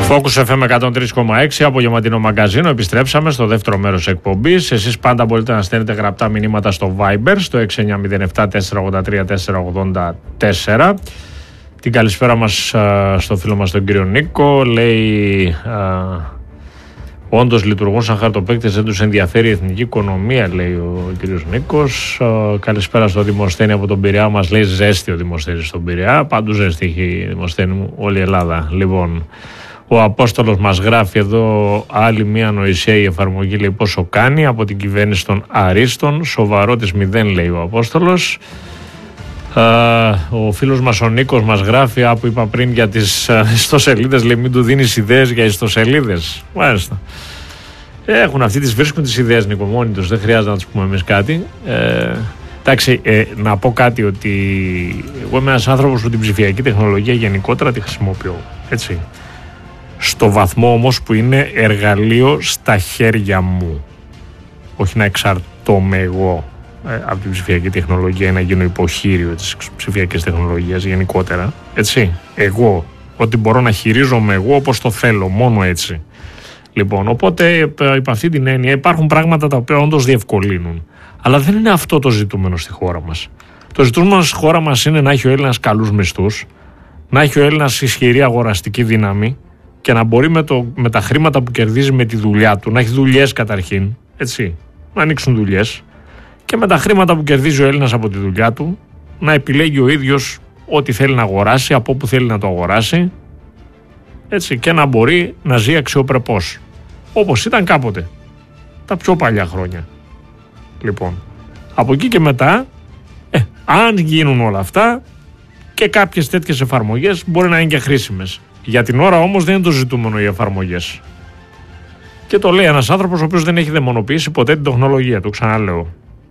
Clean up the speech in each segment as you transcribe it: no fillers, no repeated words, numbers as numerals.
Focus FM 103,6, απογευματινό μαγκαζίνο. Επιστρέψαμε στο δεύτερο μέρος εκπομπής. Εσείς πάντα μπορείτε να στέλνετε γραπτά μηνύματα στο Viber, στο 6907-483-484. Την καλησπέρα μας στο φίλο μας τον κύριο Νίκο. Λέει, όντως λειτουργούν σαν χαρτοπαίκτες, δεν τους ενδιαφέρει η εθνική οικονομία, λέει ο κύριος Νίκος. Καλησπέρα στο Δημοσθένη από τον Πειραιά. Μας λέει ζέστη ο Δημοσθένης στον Πειραιά. Πάντου ζέστη έχει Δημοσθένη μου, όλη η Ελλάδα. Λοιπόν, ο Απόστολος μας γράφει εδώ άλλη μία ανοησία η εφαρμογή, λέει πόσο κάνει από την κυβέρνηση των Αρίστων. Σοβαρό της 0, λέει ο Απόστολος. Ο φίλος μας ο Νίκος μας γράφει που είπα πριν για τις ιστοσελίδες, λέει μην του δίνεις ιδέες για ιστοσελίδες. Μάλιστα. Έχουν αυτοί, τις βρίσκουν τις ιδέες, Νίκο, μόνοι τους, δεν χρειάζεται να τους πούμε εμείς κάτι. Εντάξει, να πω κάτι, ότι εγώ είμαι ένας άνθρωπος που την ψηφιακή τεχνολογία γενικότερα τη χρησιμοποιώ, έτσι. Στο βαθμό όμως που είναι εργαλείο στα χέρια μου, όχι να εξαρτώμαι εγώ από την ψηφιακή τεχνολογία ή να γίνω υποχείριο της ψηφιακής τεχνολογίας γενικότερα, έτσι. Εγώ, ότι μπορώ να χειρίζομαι εγώ όπως το θέλω, μόνο έτσι. Λοιπόν, οπότε υπ' αυτή την έννοια υπάρχουν πράγματα τα οποία όντως διευκολύνουν. Αλλά δεν είναι αυτό το ζητούμενο στη χώρα μας. Το ζητούμενο στη χώρα μας είναι να έχει ο Έλληνας καλούς μισθούς, να έχει ο Έλληνας ισχυρή αγοραστική δύναμη και να μπορεί με τα χρήματα που κερδίζει με τη δουλειά του, να έχει δουλειές καταρχήν, έτσι, να ανοίξουν δουλειές, και με τα χρήματα που κερδίζει ο Έλληνας από τη δουλειά του να επιλέγει ο ίδιος ό,τι θέλει να αγοράσει, από όπου θέλει να το αγοράσει, έτσι, και να μπορεί να ζει αξιοπρεπώς, όπως ήταν κάποτε τα πιο παλιά χρόνια. Λοιπόν, από εκεί και μετά, αν γίνουν όλα αυτά, και κάποιες τέτοιες εφαρμογές μπορεί να είναι και χρήσιμες. Για την ώρα όμως δεν είναι το ζητούμενο οι εφαρμογές. Και το λέει ένας άνθρωπος ο οποίος δεν έχει δαιμονοποιήσει ποτέ την τεχνολογία, το ξαναλέω.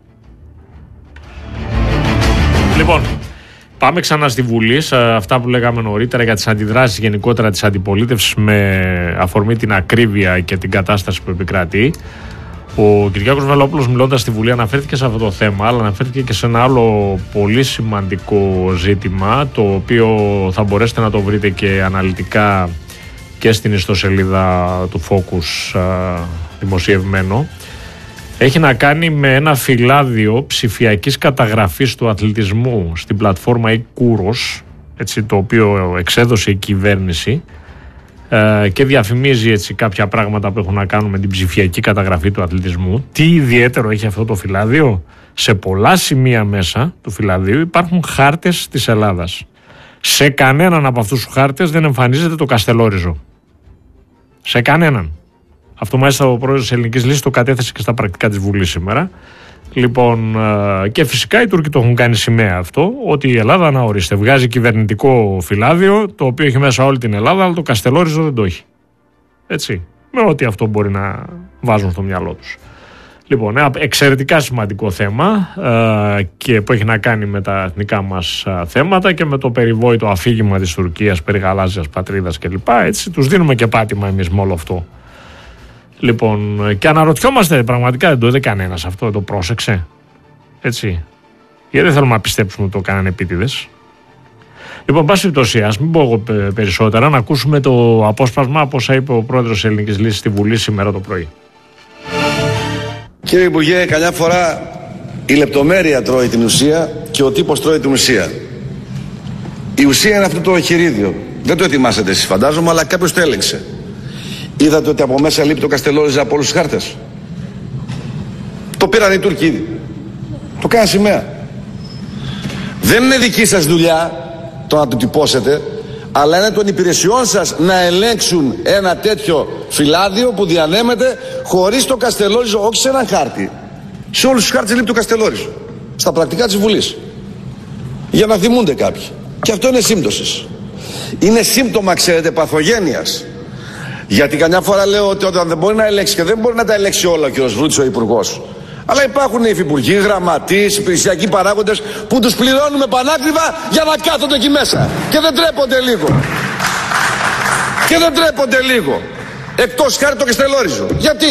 Λοιπόν, πάμε ξανά στη Βουλή, σε αυτά που λέγαμε νωρίτερα για τις αντιδράσεις γενικότερα της αντιπολίτευσης με αφορμή την ακρίβεια και την κατάσταση που επικρατεί. Ο Κυριάκος Βελόπουλος, μιλώντας στη Βουλή, αναφέρθηκε σε αυτό το θέμα, αλλά αναφέρθηκε και σε ένα άλλο πολύ σημαντικό ζήτημα, το οποίο θα μπορέσετε να το βρείτε και αναλυτικά και στην ιστοσελίδα του Focus δημοσιευμένο. Έχει να κάνει με ένα φυλάδιο ψηφιακής καταγραφής του αθλητισμού στην πλατφόρμα e-Kouros, έτσι, το οποίο εξέδωσε η κυβέρνηση, και διαφημίζει έτσι κάποια πράγματα που έχουν να κάνουν με την ψηφιακή καταγραφή του αθλητισμού. Τι ιδιαίτερο έχει αυτό το φυλάδιο? Σε πολλά σημεία μέσα του φυλαδίου υπάρχουν χάρτες της Ελλάδας. Σε κανέναν από αυτούς τους χάρτες δεν εμφανίζεται το Καστελόριζο. Σε κανέναν. Αυτό μάλιστα ο πρόεδρος της Ελληνικής Λύσης το κατέθεσε και στα πρακτικά της Βουλής σήμερα. Λοιπόν, και φυσικά οι Τούρκοι το έχουν κάνει σημαία αυτό, ότι η Ελλάδα, αναορίστε, βγάζει κυβερνητικό φυλάδιο, το οποίο έχει μέσα όλη την Ελλάδα, αλλά το Καστελόριζο δεν το έχει. Έτσι, με ό,τι αυτό μπορεί να βάζουν στο μυαλό τους. Λοιπόν, ένα εξαιρετικά σημαντικό θέμα, και που έχει να κάνει με τα εθνικά μας θέματα και με το περιβόητο αφήγημα της Τουρκίας περί γαλάζιας πατρίδας κλπ. Έτσι, τους δίνουμε και πάτημα εμείς με όλο αυτό. Λοιπόν, και αναρωτιόμαστε, πραγματικά δεν το είδε κανένας αυτό, δεν το πρόσεξε, έτσι, γιατί δεν θέλουμε να πιστέψουμε ότι το κάνανε επίτηδες. Λοιπόν, πάση περιπτώσει, ας μην πω εγώ περισσότερα, να ακούσουμε το απόσπασμα από όσα είπε ο πρόεδρος της Ελληνικής Λύσης στη Βουλή σήμερα το πρωί. Κύριε Υπουργέ, καμιά φορά η λεπτομέρεια τρώει την ουσία και ο τύπος τρώει την ουσία. Η ουσία είναι αυτό το εγχειρίδιο. Δεν το ετοιμάσατε εσείς, φαντάζομαι, αλλά κάποιος το έλεγξε. Είδατε ότι από μέσα λείπει το Καστελόριζα από όλους τους χάρτες? Το πήραν οι Τούρκοι ήδη. Το κάναν σημαία. Δεν είναι δική σας δουλειά το να το τυπώσετε, αλλά είναι των υπηρεσιών σας να ελέγξουν ένα τέτοιο φυλάδιο που διανέμεται χωρίς το Καστελόριζο, όχι σε έναν χάρτη. Σε όλους τους χάρτες λείπει το Καστελόριζο. Στα πρακτικά της Βουλής. Για να θυμούνται κάποιοι. Και αυτό είναι σύμπτωσης. Είναι σύμπτωμα, ξέρετε, παθογένειας. Γιατί καμιά φορά λέω ότι όταν δεν μπορεί να ελέγξει, και δεν μπορεί να τα ελέγξει όλα ο κ. Βρούτης ο Υπουργός, αλλά υπάρχουν υφυπουργοί, γραμματείς, υπηρεσιακοί παράγοντες που τους πληρώνουμε πανάκριβα για να κάθονται εκεί μέσα. Και δεν τρέπονται λίγο. Και δεν τρέπονται λίγο. Εκτός χάρη το Καστελόριζο. Γιατί?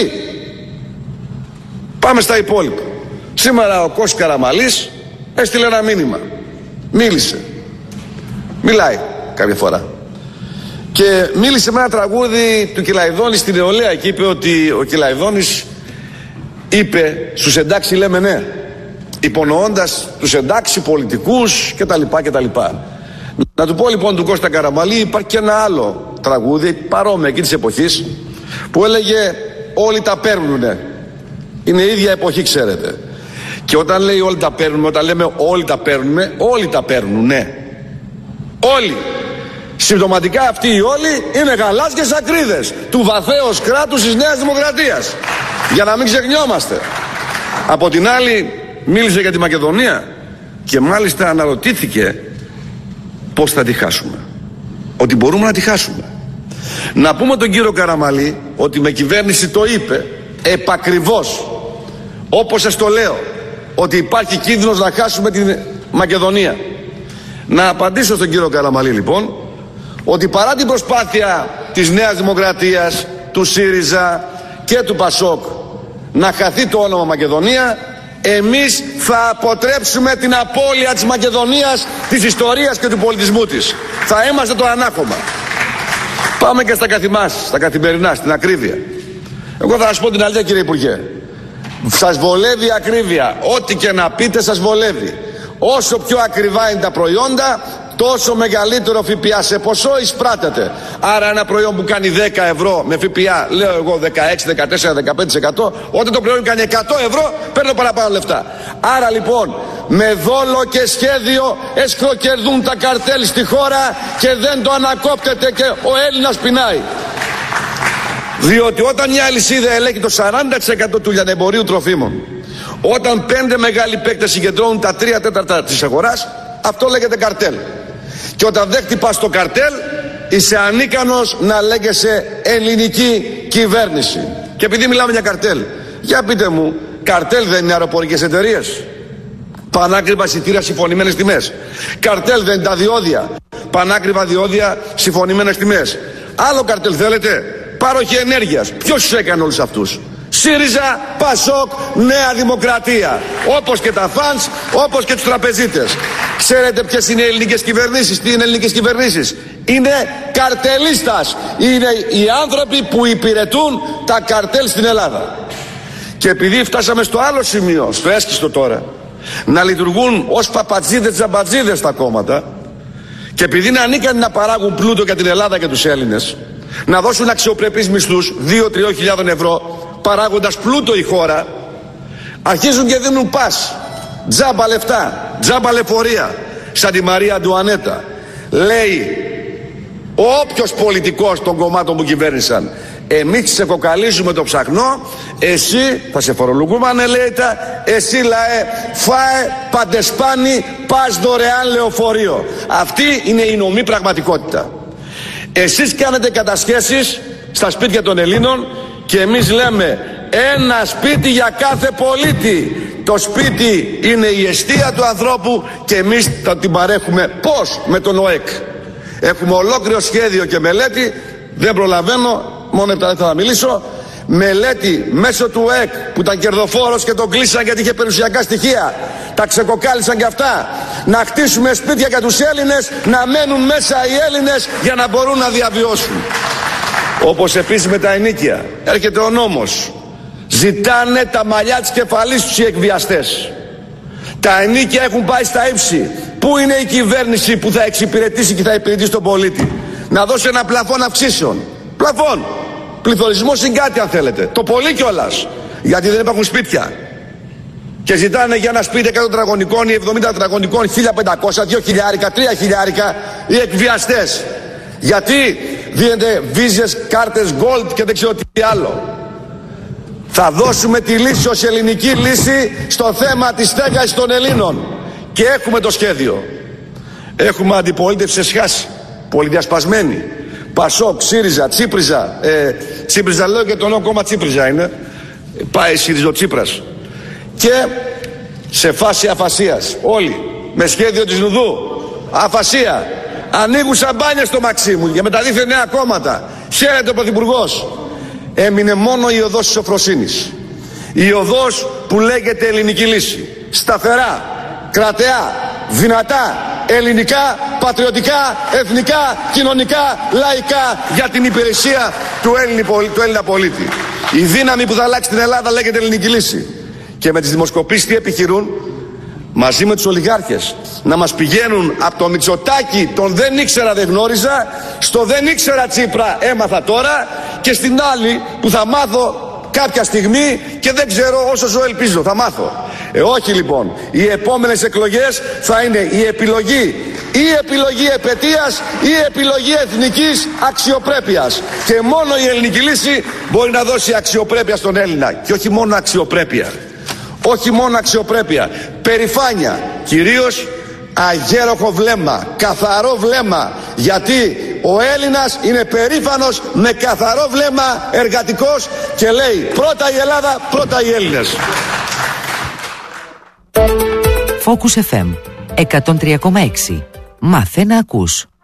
Πάμε στα υπόλοιπα. Σήμερα ο Κώστης Καραμαλής έστειλε ένα μήνυμα. Μίλησε. Μιλάει κάποια φορά. Και μίλησε με ένα τραγούδι του Κυλαϊδόνη στην νεολαία και είπε ότι ο Κυλαϊδόνης είπε στους εντάξει λέμε ναι, υπονοώντας τους εντάξει πολιτικούς κτλ. Να του πω λοιπόν του Κώστα Καραμαλή, υπάρχει και ένα άλλο τραγούδι παρόμοιο εκεί της εποχής που έλεγε όλοι τα παίρνουνε. Είναι η ίδια εποχή, ξέρετε. Και όταν λέει όλοι τα παίρνουμε, όταν λέμε όλοι τα παίρνουμε, όλοι τα παίρνουνε. Όλοι. Συμπτωματικά αυτοί οι όλοι είναι γαλάζιες ακρίδες του βαθέως κράτους της Νέας Δημοκρατίας. Για να μην ξεχνιόμαστε. Από την άλλη μίλησε για τη Μακεδονία και μάλιστα αναρωτήθηκε πώς θα τη χάσουμε. Ότι μπορούμε να τη χάσουμε. Να πούμε τον κύριο Καραμαλή ότι με κυβέρνηση το είπε επακριβώς, όπως σας το λέω, ότι υπάρχει κίνδυνος να χάσουμε την Μακεδονία. Να απαντήσω στον κύριο Καραμαλή λοιπόν ότι παρά την προσπάθεια της Νέας Δημοκρατίας, του ΣΥΡΙΖΑ και του ΠΑΣΟΚ να χαθεί το όνομα Μακεδονία, εμείς θα αποτρέψουμε την απώλεια της Μακεδονίας, της ιστορίας και του πολιτισμού της. Θα είμαστε το ανάχωμα. Πάμε και στα καθημερινά, στην ακρίβεια. Εγώ θα σας πω την αλήθεια, κύριε Υπουργέ. Σας βολεύει η ακρίβεια. Ό,τι και να πείτε σας βολεύει. Όσο πιο ακριβά είναι τα προϊόντα, τόσο μεγαλύτερο ΦΠΑ σε ποσό εισπράτεται. Άρα ένα προϊόν που κάνει 10 ευρώ με ΦΠΑ, λέω εγώ 16, 14, 15%, όταν το προϊόν κάνει 100 ευρώ, παίρνω παραπάνω λεφτά. Άρα λοιπόν, με δόλο και σχέδιο εσχροκερδούν τα καρτέλ στη χώρα και δεν το ανακόπτεται και ο Έλληνας πεινάει. Διότι όταν μια αλυσίδα ελέγχει το 40% του λιανεμπορίου τροφίμων, όταν 5 μεγάλοι παίκτες συγκεντρώνουν τα 3/4 της αγοράς, αυτό λέγεται καρτέλ. Και όταν δεν χτυπάς το καρτέλ, είσαι ανίκανος να λέγεσαι ελληνική κυβέρνηση. Και επειδή μιλάμε για καρτέλ, για πείτε μου, καρτέλ δεν είναι αεροπορικές εταιρείες? Πανάκριβα εισιτήρια, συμφωνημένες τιμές. Καρτέλ δεν είναι τα διόδια? Πανάκριβα διόδια, συμφωνημένες τιμές. Άλλο καρτέλ θέλετε? Πάροχη ενέργειας. Ποιος τους έκανε όλους αυτούς? ΣΥΡΙΖΑ, ΠΑΣΟΚ, Νέα Δημοκρατία. Όπως και τα φαντς, όπως και τους τραπεζίτες. Ξέρετε ποιες είναι οι ελληνικές κυβερνήσεις? Τι είναι ελληνικές κυβερνήσεις? Είναι καρτελίστας. Είναι οι άνθρωποι που υπηρετούν τα καρτέλ στην Ελλάδα. Και επειδή φτάσαμε στο άλλο σημείο, στο έσχιστο τώρα, να λειτουργούν ως παπατζίδες τζαμπατζίδες τα κόμματα, και επειδή είναι ανίκανοι να παράγουν πλούτο για την Ελλάδα και τους Έλληνες, να δώσουν αξιοπρεπείς μισθούς 2-3 χιλιάδων ευρώ, παράγοντας πλούτο η χώρα, αρχίζουν και δίνουν πας, τζάμπα λεφτά, τζάμπα λεωφορεία, σαν τη Μαρία Αντουανέτα. Λέει όποιος πολιτικός των κομμάτων που κυβέρνησαν, εμείς σε κοκαλίζουμε το ψαχνό, εσύ θα σε φορολογούμε ανελαίητα, εσύ λαέ φάε παντεσπάνι, πας δωρεάν λεωφορείο. Αυτή είναι η νομή πραγματικότητα. Εσείς κάνετε κατασχέσεις στα σπίτια των Ελλήνων και εμείς λέμε ένα σπίτι για κάθε πολίτη. Το σπίτι είναι η εστία του ανθρώπου και εμείς θα την παρέχουμε. Πώς? Με τον ΟΕΚ. Έχουμε ολόκληρο σχέδιο και μελέτη, δεν προλαβαίνω, μόνο 7 λεπτά θα μιλήσω. Μελέτη μέσω του ΟΕΚ που ήταν κερδοφόρος και τον κλείσαν γιατί είχε περιουσιακά στοιχεία. Τα ξεκοκάλισαν και αυτά. Να χτίσουμε σπίτια για τους Έλληνες, να μένουν μέσα οι Έλληνες για να μπορούν να διαβιώσουν. Όπως επίσης με τα ενοίκια. Έρχεται ο νόμος. Ζητάνε τα μαλλιά της κεφαλής τους οι εκβιαστές. Τα ενοίκια έχουν πάει στα ύψη. Πού είναι η κυβέρνηση που θα εξυπηρετήσει και θα υπηρετήσει τον πολίτη? Να δώσει ένα πλαφόν αυξήσεων. Πλαφόν. Πληθωρισμό συν κάτι αν θέλετε. Το πολύ κιόλας. Γιατί δεν υπάρχουν σπίτια. Και ζητάνε για ένα σπίτι 100 τετραγωνικών ή 70 τετραγωνικών 1.500, 2.000, 3.000 οι εκβιαστές. Γιατί δίνετε βίζες, κάρτες gold και δεν ξέρω τι άλλο. Θα δώσουμε τη λύση ως ελληνική λύση στο θέμα της στέγασης των Ελλήνων. Και έχουμε το σχέδιο. Έχουμε αντιπολίτευση εσχάση, πολυδιασπασμένη. ΠΑΣΟΚ, ΣΥΡΙΖΑ, Τσίπριζα. Τσίπριζα λέω και το νέο κόμμα Τσίπριζα είναι. Πάει ΣΥΡΙΖΟ-Τσίπρας. Και σε φάση αφασίας. Όλοι. Με σχέδιο της Νουδού. Αφασία. Ανοίγουν σαμπάνιες στο Μαξίμου για μεταδίθεν νέα κόμματα. Χαίρεται ο Πρωθυπουργός. Έμεινε μόνο η οδός της σοφροσύνης. Η οδός που λέγεται ελληνική λύση. Σταθερά, κρατεά, δυνατά, ελληνικά, πατριωτικά, εθνικά, κοινωνικά, λαϊκά για την υπηρεσία του Έλληνα πολίτη. Η δύναμη που θα αλλάξει την Ελλάδα λέγεται ελληνική λύση. Και με τις δημοσκοπήσεις τι επιχειρούν? Μαζί με τους ολιγάρχες να μας πηγαίνουν από το Μητσοτάκη τον δεν ήξερα δεν γνώριζα, στο δεν ήξερα Τσίπρα έμαθα τώρα, και στην άλλη που θα μάθω κάποια στιγμή και δεν ξέρω, όσο ζω ελπίζω θα μάθω. Όχι λοιπόν, οι επόμενες εκλογές θα είναι η επιλογή επετείας ή η επιλογή εθνικής αξιοπρέπειας, και μόνο η ελληνική λύση μπορεί να δώσει αξιοπρέπεια στον Έλληνα. Και όχι μόνο αξιοπρέπεια, όχι μόνο αξιοπρέπεια, περηφάνεια, κυρίως αγέροχο βλέμμα, καθαρό βλέμμα, γιατί ο Έλληνας είναι περήφανος, με καθαρό βλέμμα, εργατικός, και λέει πρώτα η Ελλάδα, πρώτα οι Έλληνες. Focus FM 103,6. Μάθε να ακούς.